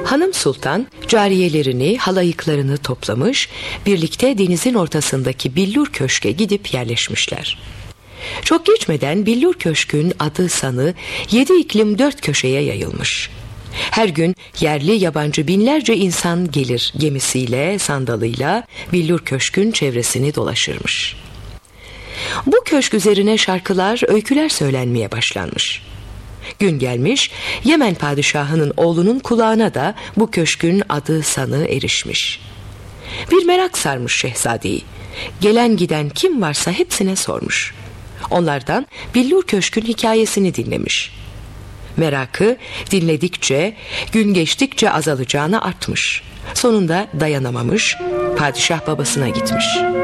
Hanım Sultan cariyelerini, halayıklarını toplamış, birlikte denizin ortasındaki Billur Köşk'e gidip yerleşmişler. Çok geçmeden Billur Köşk'ün adı sanı 7 iklim 4 köşeye yayılmış. Her gün yerli yabancı binlerce insan gelir gemisiyle, sandalıyla Billur Köşk'ün çevresini dolaşırmış. Bu köşk üzerine şarkılar, öyküler söylenmeye başlanmış. Gün gelmiş, Yemen padişahının oğlunun kulağına da bu köşkün adı sanı erişmiş. Bir merak sarmış şehzadeyi. Gelen giden kim varsa hepsine sormuş. Onlardan Billur Köşk'ün hikayesini dinlemiş. Merakı dinledikçe, gün geçtikçe azalacağına artmış. Sonunda dayanamamış, padişah babasına gitmiş.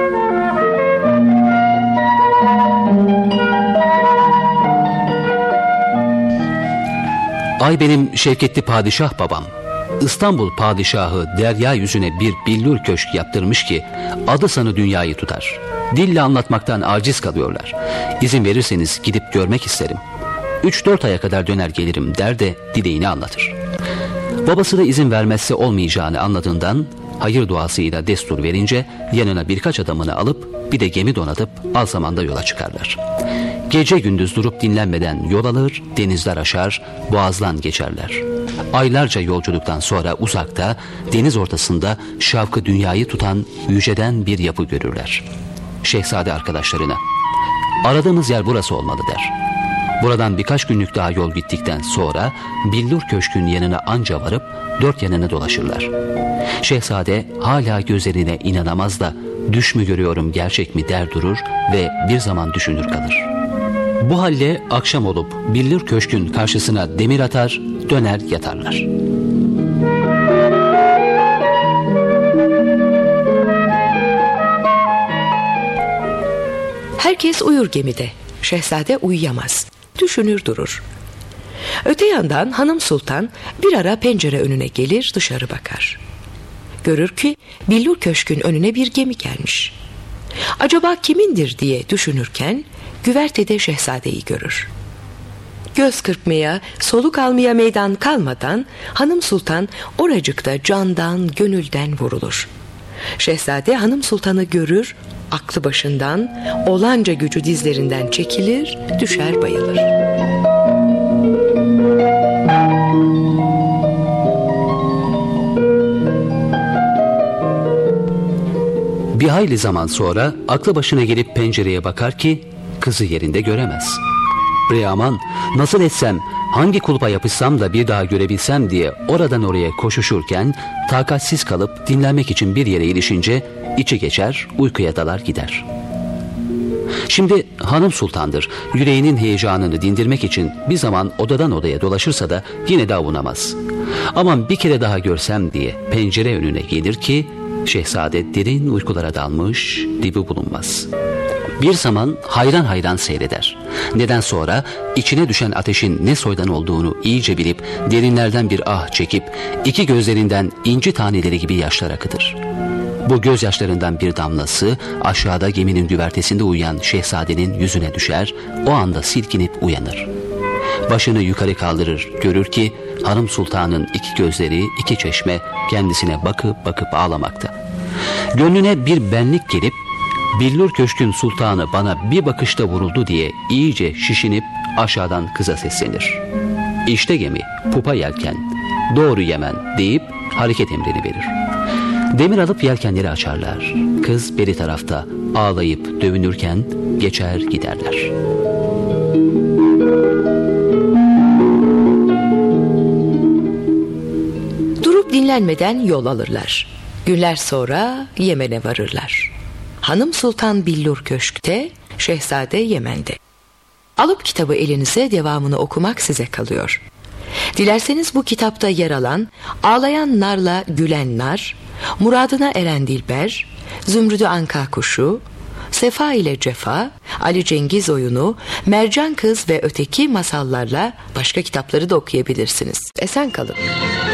Ay benim şevketli padişah babam, İstanbul padişahı derya yüzüne bir Billur Köşk yaptırmış ki adı sanı dünyayı tutar. Dille anlatmaktan aciz kalıyorlar. İzin verirseniz gidip görmek isterim. 3-4 aya kadar döner gelirim der de dileğini anlatır. Babası da izin vermezse olmayacağını anladığından hayır duasıyla destur verince yanına birkaç adamını alıp bir de gemi donatıp az zamanda yola çıkarlar. Gece gündüz durup dinlenmeden yol alır, denizler aşar, boğazdan geçerler. Aylarca yolculuktan sonra uzakta, deniz ortasında şavkı dünyayı tutan yüceden bir yapı görürler. Şehzade arkadaşlarına, aradığımız yer burası olmalı der. Buradan birkaç günlük daha yol gittikten sonra Billur Köşk'ün yanına anca varıp dört yanını dolaşırlar. Şehzade hala gözlerine inanamaz da düş mü görüyorum gerçek mi der durur ve bir zaman düşünür kalır. Bu halle akşam olup Billur Köşk'ün karşısına demir atar, döner yatarlar. Herkes uyur gemide. Şehzade uyuyamaz. Düşünür durur. Öte yandan Hanım Sultan bir ara pencere önüne gelir, dışarı bakar. Görür ki Billur Köşk'ün önüne bir gemi gelmiş. Acaba kimindir diye düşünürken güvertede şehzadeyi görür. Göz kırpmaya, soluk almaya meydan kalmadan Hanım Sultan oracıkta candan, gönülden vurulur. Şehzade Hanım Sultan'ı görür, aklı başından, olanca gücü dizlerinden çekilir, düşer bayılır. Bir hayli zaman sonra aklı başına gelip pencereye bakar ki kızı yerinde göremez. Bre aman, nasıl etsem, hangi kulpa yapışsam da bir daha görebilsem diye oradan oraya koşuşurken takatsiz kalıp dinlenmek için bir yere ilişince içi geçer, uykuya dalar gider. Şimdi Hanım Sultan'dır, yüreğinin heyecanını dindirmek için bir zaman odadan odaya dolaşırsa da yine de avunamaz. Aman bir kere daha görsem diye pencere önüne gelir ki şehzade derin uykulara dalmış, dibi bulunmaz. Bir zaman hayran hayran seyreder. Neden sonra içine düşen ateşin ne soydan olduğunu iyice bilip derinlerden bir ah çekip iki gözlerinden inci taneleri gibi yaşlar akıtır. Bu gözyaşlarından bir damlası aşağıda geminin güvertesinde uyuyan şehzadenin yüzüne düşer, o anda silkinip uyanır. Başını yukarı kaldırır, görür ki Hanım Sultan'ın iki gözleri, iki çeşme kendisine bakıp bakıp ağlamakta. Gönlüne bir benlik gelip Billur Köşk'ün sultanı bana bir bakışta vuruldu diye iyice şişinip aşağıdan kıza seslenir. İşte gemi, pupa yelken, doğru Yemen deyip hareket emrini verir. Demir alıp yelkenleri açarlar. Kız beri tarafta ağlayıp dövünürken geçer giderler. Durup dinlenmeden yol alırlar. Günler sonra Yemen'e varırlar. Hanım Sultan Billur Köşk'te, şehzade Yemen'de. Alıp kitabı elinize, devamını okumak size kalıyor. Dilerseniz bu kitapta yer alan Ağlayan Narla Gülen Nar, Muradına Eren Dilber, Zümrüdü Anka Kuşu, Sefa ile Cefa, Ali Cengiz Oyunu, Mercan Kız ve öteki masallarla başka kitapları da okuyabilirsiniz. Esen kalın.